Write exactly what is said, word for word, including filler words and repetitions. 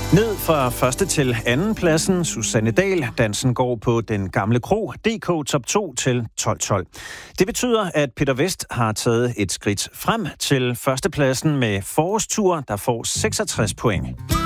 Ned fra første til anden pladsen, Susanne Dahl. Dansen går på Den Gamle Kro, D K top to til tolv tolv. Det betyder, at Peter Vest har taget et skridt frem til førstepladsen med Forårstur, der får seksogtres point.